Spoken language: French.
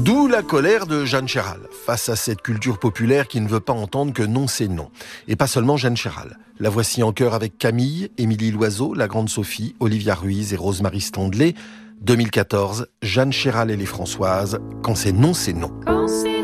D'où la colère de Jeanne Chéral, face à cette culture populaire qui ne veut pas entendre que non c'est non. Et pas seulement Jeanne Chéral. La voici en chœur avec Camille, Émilie Loiseau, la Grande Sophie, Olivia Ruiz et Rosemarie Standley. 2014, Jeanne Chéral et les Françoises, quand c'est non, c'est non.